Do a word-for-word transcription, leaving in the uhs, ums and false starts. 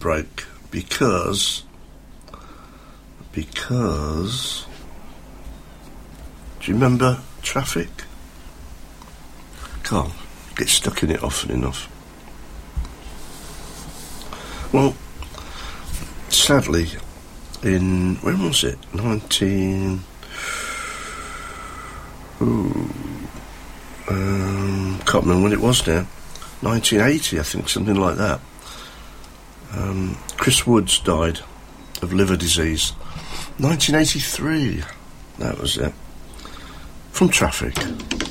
broke because because do you remember traffic? Can't get stuck in it often enough. Well, sadly, in when was it? Nineteen. Ooh, um, can't remember when it was now. nineteen eighty, I think, something like that. Um, Chris Woods died of liver disease. nineteen eighty-three, that was it. From traffic.